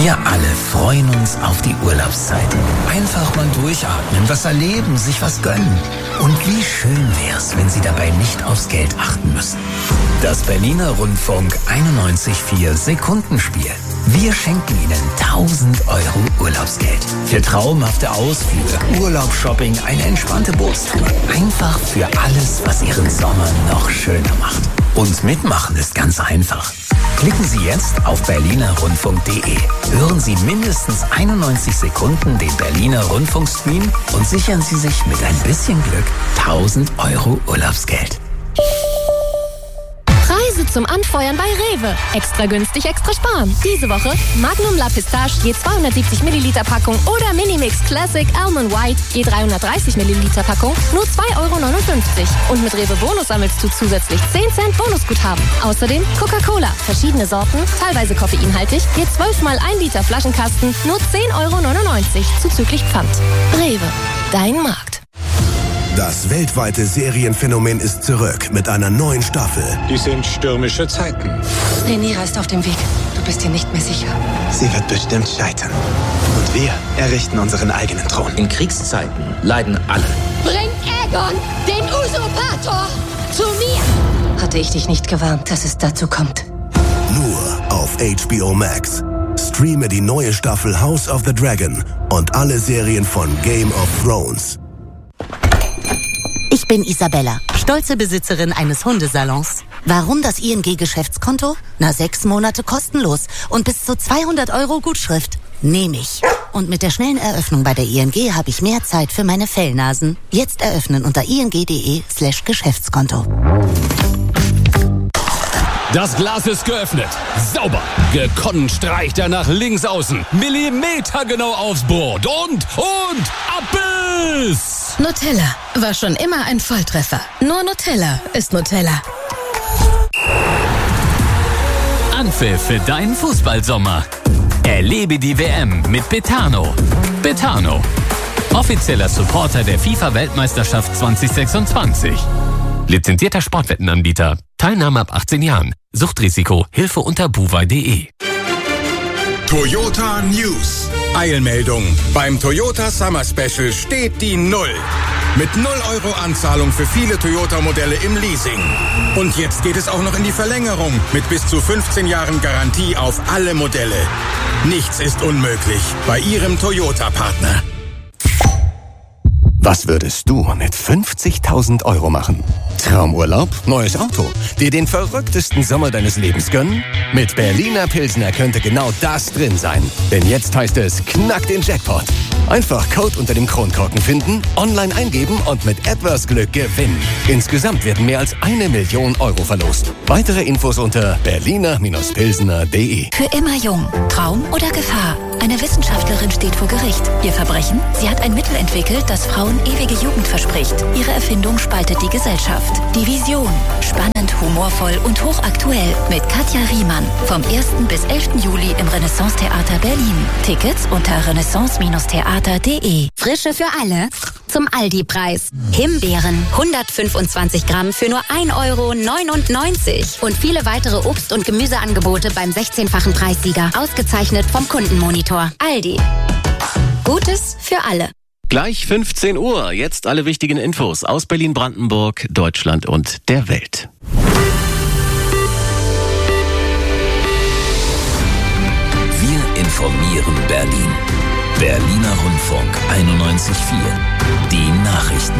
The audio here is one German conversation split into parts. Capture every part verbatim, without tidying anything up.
Wir alle freuen uns auf die Urlaubszeit. Einfach mal durchatmen, was erleben, sich was gönnen. Und wie schön wär's, wenn Sie dabei nicht aufs Geld achten müssen. Das Berliner Rundfunk einundneunzig Komma vier Sekundenspiel. Wir schenken Ihnen tausend Euro Urlaubsgeld. Für traumhafte Ausflüge, Urlaubsshopping, eine entspannte Bootstour. Einfach für alles, was Ihren Sommer noch schöner macht. Und mitmachen ist ganz einfach. Klicken Sie jetzt auf berliner rundfunk punkt de. Hören Sie mindestens einundneunzig Sekunden den Berliner Rundfunkstream und sichern Sie sich mit ein bisschen Glück tausend Euro Urlaubsgeld. Preise zum Anfeuern bei Rewe. Extra günstig, extra sparen. Diese Woche Magnum La Pistache je zweihundertsiebzig Milliliter Packung oder Minimix Classic Almond White je dreihundertdreißig Milliliter Packung nur zwei Euro neunundfünfzig. Und mit Rewe Bonus sammelst du zusätzlich zehn Cent Bonusguthaben. Außerdem Coca-Cola, verschiedene Sorten, teilweise koffeinhaltig, je zwölf mal ein Liter Flaschenkasten, nur zehn Euro neunundneunzig zuzüglich Pfand. Rewe, dein Markt. Das weltweite Serienphänomen ist zurück mit einer neuen Staffel. Die sind stürmische Zeiten. Rhaenyra ist auf dem Weg. Du bist dir nicht mehr sicher. Sie wird bestimmt scheitern. Und wir errichten unseren eigenen Thron. In Kriegszeiten leiden alle. Bring Aegon, den Usurpator, zu mir! Hatte ich dich nicht gewarnt, dass es dazu kommt. Nur auf H B O Max. Streame die neue Staffel House of the Dragon und alle Serien von Game of Thrones. Ich bin Isabella, stolze Besitzerin eines Hundesalons. Warum das I N G-Geschäftskonto? Na, sechs Monate kostenlos und bis zu zweihundert Euro Gutschrift. Nehme ich. Und mit der schnellen Eröffnung bei der I N G habe ich mehr Zeit für meine Fellnasen. Jetzt eröffnen unter ing.de slash Geschäftskonto. Das Glas ist geöffnet. Sauber. Gekonnt streicht er nach links außen. Millimetergenau aufs Board. Und, und, Abbiss! Nutella war schon immer ein Volltreffer. Nur Nutella ist Nutella. Anpfiff für deinen Fußballsommer. Erlebe die W M mit Betano. Betano. Offizieller Supporter der FIFA-Weltmeisterschaft zwanzig sechsundzwanzig. Lizenzierter Sportwettenanbieter. Teilnahme ab achtzehn Jahren. Suchtrisiko. Hilfe unter buwei punkt de. Toyota News. Eilmeldung. Beim Toyota Summer Special steht die Null. Mit null Euro Anzahlung für viele Toyota-Modelle im Leasing. Und jetzt geht es auch noch in die Verlängerung mit bis zu fünfzehn Jahren Garantie auf alle Modelle. Nichts ist unmöglich bei Ihrem Toyota-Partner. Was würdest du mit fünfzigtausend Euro machen? Traumurlaub? Neues Auto? Dir den verrücktesten Sommer deines Lebens gönnen? Mit Berliner Pilsner könnte genau das drin sein. Denn jetzt heißt es, knack den Jackpot. Einfach Code unter dem Kronkorken finden, online eingeben und mit etwas Glück gewinnen. Insgesamt werden mehr als eine Million Euro verlost. Weitere Infos unter berliner Pilsner punkt de. Für immer jung. Traum oder Gefahr? Eine Wissenschaftlerin steht vor Gericht. Ihr Verbrechen? Sie hat ein Mittel entwickelt, das Frauen ewige Jugend verspricht. Ihre Erfindung spaltet die Gesellschaft. Die Vision. Spannend, humorvoll und hochaktuell mit Katja Riemann. Vom ersten bis elften Juli im Renaissance-Theater Berlin. Tickets unter renaissance theater punkt de. Frische für alle zum Aldi-Preis. Himbeeren hundertfünfundzwanzig Gramm für nur ein Euro neunundneunzig. Und viele weitere Obst- und Gemüseangebote beim sechzehnfachen Preissieger. Ausgezeichnet vom Kundenmonitor. Aldi. Gutes für alle. Gleich fünfzehn Uhr. Jetzt alle wichtigen Infos aus Berlin, Brandenburg, Deutschland und der Welt. Wir informieren Berlin. Berliner Rundfunk einundneunzig Komma vier. Die Nachrichten.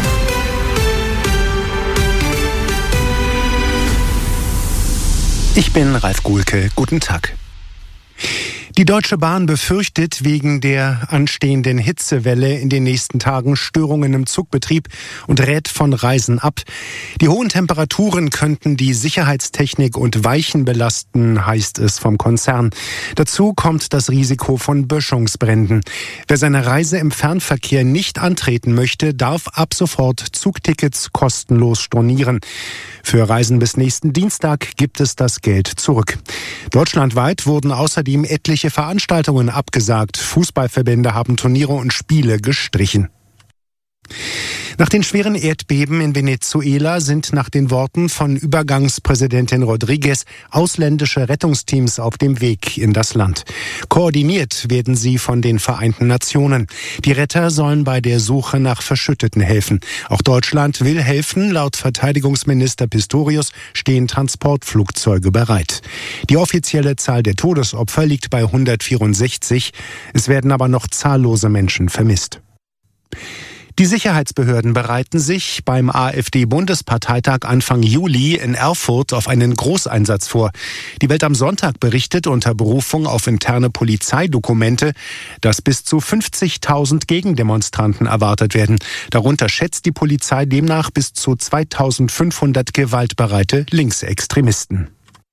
Ich bin Ralf Guhlke. Guten Tag. Die Deutsche Bahn befürchtet wegen der anstehenden Hitzewelle in den nächsten Tagen Störungen im Zugbetrieb und rät von Reisen ab. Die hohen Temperaturen könnten die Sicherheitstechnik und Weichen belasten, heißt es vom Konzern. Dazu kommt das Risiko von Böschungsbränden. Wer seine Reise im Fernverkehr nicht antreten möchte, darf ab sofort Zugtickets kostenlos stornieren. Für Reisen bis nächsten Dienstag gibt es das Geld zurück. Deutschlandweit wurden außerdem etliche Veranstaltungen abgesagt. Fußballverbände haben Turniere und Spiele gestrichen. Nach den schweren Erdbeben in Venezuela sind nach den Worten von Übergangspräsidentin Rodriguez ausländische Rettungsteams auf dem Weg in das Land. Koordiniert werden sie von den Vereinten Nationen. Die Retter sollen bei der Suche nach Verschütteten helfen. Auch Deutschland will helfen. Laut Verteidigungsminister Pistorius stehen Transportflugzeuge bereit. Die offizielle Zahl der Todesopfer liegt bei hundertvierundsechzig. Es werden aber noch zahllose Menschen vermisst. Die Sicherheitsbehörden bereiten sich beim AfD-Bundesparteitag Anfang Juli in Erfurt auf einen Großeinsatz vor. Die Welt am Sonntag berichtet unter Berufung auf interne Polizeidokumente, dass bis zu fünfzigtausend Gegendemonstranten erwartet werden. Darunter schätzt die Polizei demnach bis zu zweitausendfünfhundert gewaltbereite Linksextremisten.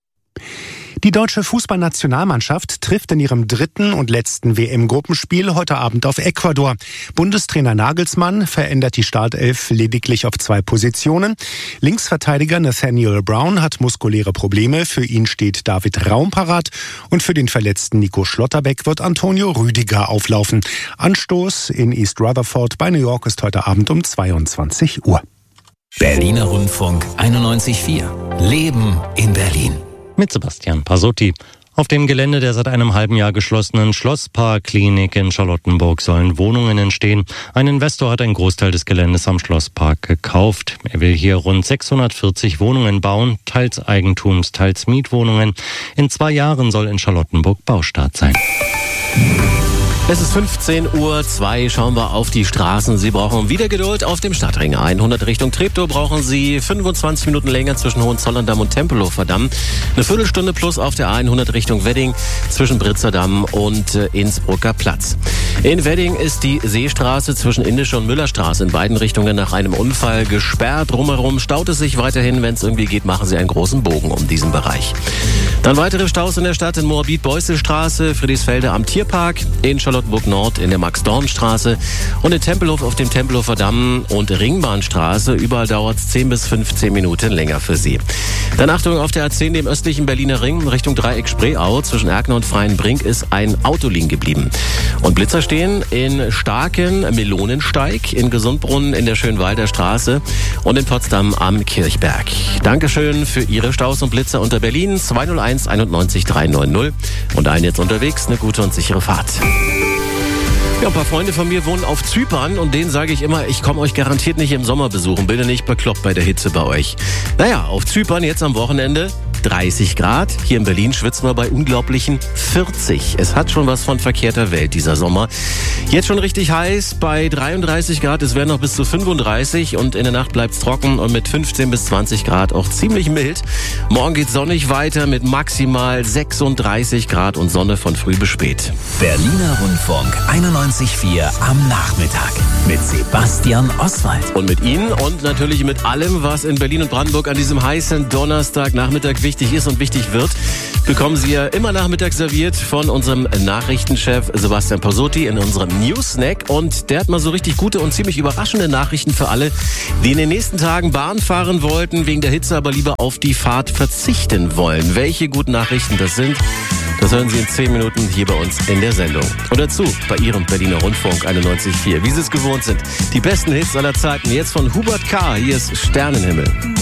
Die deutsche Fußballnationalmannschaft trifft in ihrem dritten und letzten W M-Gruppenspiel heute Abend auf Ecuador. Bundestrainer Nagelsmann verändert die Startelf lediglich auf zwei Positionen. Linksverteidiger Nathaniel Brown hat muskuläre Probleme. Für ihn steht David Raum parat. Und für den verletzten Nico Schlotterbeck wird Antonio Rüdiger auflaufen. Anstoß in East Rutherford bei New York ist heute Abend um zweiundzwanzig Uhr. Berliner Rundfunk einundneunzig Komma vier. Leben in Berlin. Mit Sebastian Pasotti. Auf dem Gelände der seit einem halben Jahr geschlossenen Schlosspark-Klinik in Charlottenburg sollen Wohnungen entstehen. Ein Investor hat einen Großteil des Geländes am Schlosspark gekauft. Er will hier rund sechshundertvierzig Wohnungen bauen, teils Eigentums-, teils Mietwohnungen. In zwei Jahren soll in Charlottenburg Baustart sein. Es ist fünfzehn Uhr zwei, schauen wir auf die Straßen. Sie brauchen wieder Geduld auf dem Stadtring hundert Richtung Treptow brauchen Sie fünfundzwanzig Minuten länger zwischen Hohenzollern-Damm und Tempelhofer Damm. Eine Viertelstunde plus auf der hundert Richtung Wedding zwischen Britzer-Damm und äh, Innsbrucker Platz. In Wedding ist die Seestraße zwischen Indische und Müllerstraße in beiden Richtungen nach einem Unfall gesperrt. Drumherum staut es sich weiterhin. Wenn es irgendwie geht, machen Sie einen großen Bogen um diesen Bereich. Dann weitere Staus in der Stadt in Moabit-Beußelstraße, Friedrichsfelde am Tierpark, in Charlottenburg Nord in der Max-Dorn-Straße und in Tempelhof auf dem Tempelhofer Damm und Ringbahnstraße. Überall dauert es zehn bis fünfzehn Minuten länger für Sie. Dann Achtung auf der A zehn, dem östlichen Berliner Ring, Richtung Dreieck Spreeau. Zwischen Erkner und Freienbrink ist ein Auto liegen geblieben. Und Blitzer stehen in Starken, Melonensteig, in Gesundbrunnen in der Schönwalder Straße und in Potsdam am Kirchberg. Dankeschön für Ihre Staus und Blitzer unter Berlin. zwei null eins einundneunzig dreihundertneunzig und ein jetzt unterwegs, eine gute und sichere Fahrt. Ja, ein paar Freunde von mir wohnen auf Zypern und denen sage ich immer, ich komme euch garantiert nicht im Sommer besuchen, bin ja nicht bekloppt bei der Hitze bei euch. Naja, auf Zypern jetzt am Wochenende dreißig Grad. Hier in Berlin schwitzen wir bei unglaublichen vierzig. Es hat schon was von verkehrter Welt, dieser Sommer. Jetzt schon richtig heiß bei dreiunddreißig Grad. Es werden noch bis zu fünfunddreißig und in der Nacht bleibt es trocken und mit fünfzehn bis zwanzig Grad auch ziemlich mild. Morgen geht sonnig weiter mit maximal sechsunddreißig Grad und Sonne von früh bis spät. Berliner Rundfunk einundneunzig Komma vier am Nachmittag mit Sebastian Oswald. Und mit Ihnen und natürlich mit allem, was in Berlin und Brandenburg an diesem heißen Donnerstagnachmittag wichtig ist und wichtig wird, bekommen Sie ja immer nachmittags serviert von unserem Nachrichtenchef Sebastian Pasotti in unserem News-Snack. Und der hat mal so richtig gute und ziemlich überraschende Nachrichten für alle, die in den nächsten Tagen Bahn fahren wollten, wegen der Hitze aber lieber auf die Fahrt verzichten wollen. Welche guten Nachrichten das sind, das hören Sie in zehn Minuten hier bei uns in der Sendung. Und dazu bei Ihrem Berliner Rundfunk einundneunzig Komma vier. Wie Sie es gewohnt sind, die besten Hits aller Zeiten. Jetzt von Hubert K. Hier ist Sternenhimmel.